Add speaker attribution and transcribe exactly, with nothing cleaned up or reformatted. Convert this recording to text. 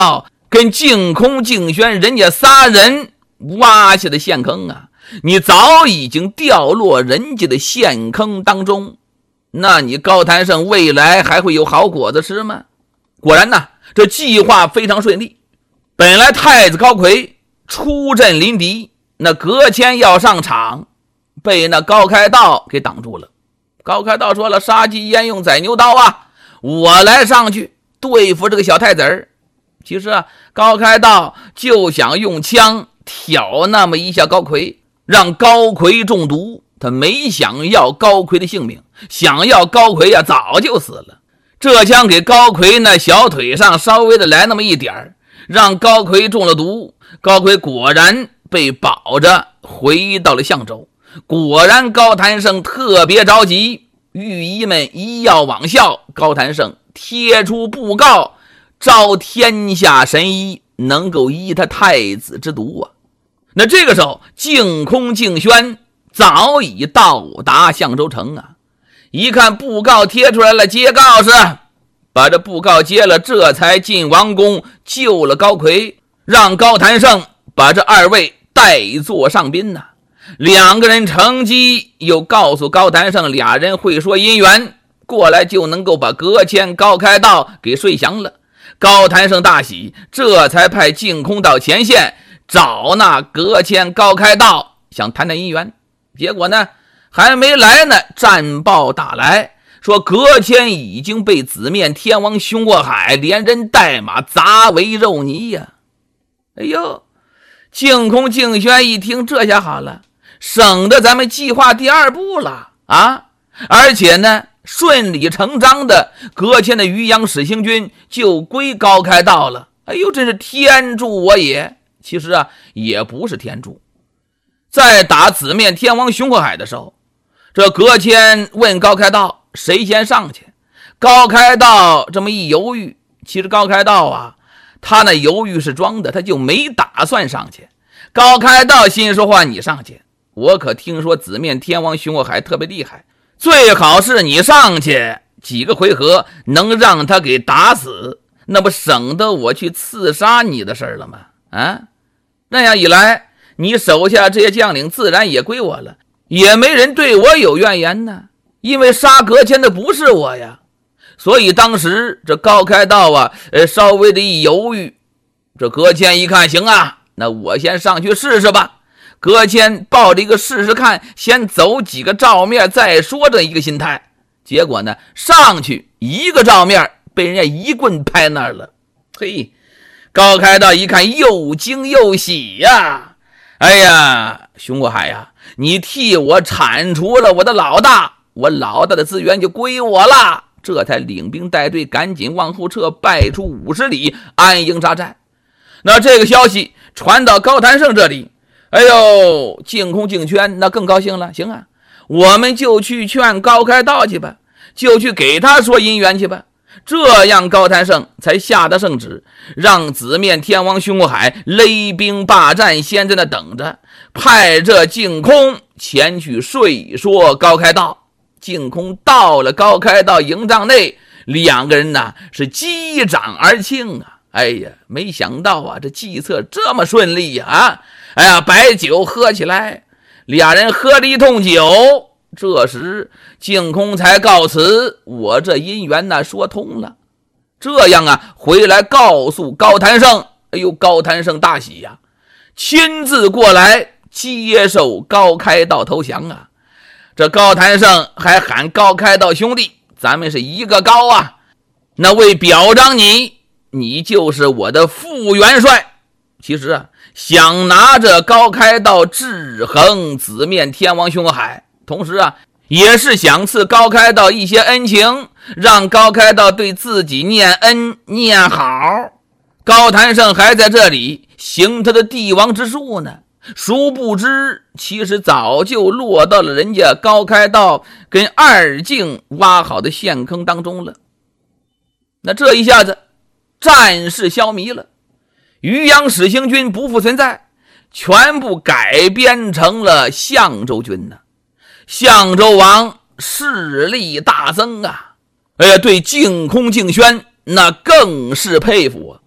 Speaker 1: 跟净空净轩人家仨人挖下的陷坑啊，你早已经掉落人家的陷坑当中，那你高谭胜未来还会有好果子吃吗？果然呢，这计划非常顺利。本来太子高魁出阵临敌，那葛谦要上场，被那高开道给挡住了。高开道说了，杀鸡焉用宰牛刀啊，我来上去对付这个小太子儿。其实啊，高开道就想用枪挑那么一下高魁，让高魁中毒，他没想要高魁的性命，想要高魁啊早就死了。这枪给高魁那小腿上稍微的来那么一点儿，让高魁中了毒。高魁果然被保着回到了象州。果然高谭胜特别着急，御医们医药网效，高谭胜贴出布告，召天下神医能够医他太子之毒啊。那这个时候净空净轩早已到达象州城啊，一看布告贴出来了，接告示，把这布告接了，这才进王宫救了高魁，让高谭胜把这二位带坐上宾呐。两个人乘机又告诉高谭胜，俩人会说姻缘，过来就能够把葛谦、高开道给睡降了。高谭胜大喜，这才派净空到前线找那葛谦、高开道，想谈谈姻缘。结果呢，还没来呢，战报打来，说葛谦已经被紫面天王熊过海连人带马砸为肉泥呀！哎呦，净空净轩一听，这下好了，省得咱们计划第二步了啊！而且呢，顺理成章的，葛谦的渔阳使行军就归高开道了。哎呦，真是天助我也！其实啊，也不是天助。在打紫面天王熊过海的时候，这葛谦问高开道谁先上去。高开道这么一犹豫，其实高开道啊，他那犹豫是装的，他就没打算上去。高开道心说话，你上去，我可听说紫面天王熊过海特别厉害，最好是你上去几个回合能让他给打死，那不省得我去刺杀你的事了吗？啊，那样一来，你手下这些将领自然也归我了，也没人对我有怨言呢，因为杀葛谦的不是我呀。所以当时这高开道啊，呃，稍微的一犹豫，这葛谦一看，行啊，那我先上去试试吧。葛谦抱着一个试试看，先走几个照面再说这一个心态。结果呢，上去一个照面被人家一棍拍那儿了。嘿，高开道一看，又惊又喜呀！哎呀，熊过海呀，你替我铲除了我的老大，我老大的资源就归我了。这才领兵带队赶紧往后撤，败出五十里，安营扎寨。那这个消息传到高谭胜这里，哎呦，净空净轩那更高兴了。行啊，我们就去劝高开道去吧，就去给他说姻缘去吧。这样高谭胜才下得圣旨，让紫面天王熊过海勒兵霸占，先在那等着，派这净空前去说说高开道。净空到了高开道营帐内，两个人呢是击掌而庆啊！哎呀，没想到啊，这计策这么顺利呀！啊，哎呀，白酒喝起来，俩人喝了一通酒。这时净空才告辞，我这姻缘呢说通了。这样啊，回来告诉高谭胜，哎呦，高谭胜大喜呀，亲自过来接受高开道投降啊！这高谭胜还喊高开道兄弟，咱们是一个高啊！那为表彰你，你就是我的副元帅。其实啊，想拿着高开道制衡紫面天王熊过海，同时啊，也是想赐高开道一些恩情，让高开道对自己念恩念好。高谭胜还在这里行他的帝王之术呢，殊不知其实早就落到了人家高开道跟二境挖好的陷坑当中了。那这一下子战事消弭了，渔阳使行军不复存在，全部改编成了象州军呢。象州王势力大增啊！哎呀，对净空净轩那更是佩服啊！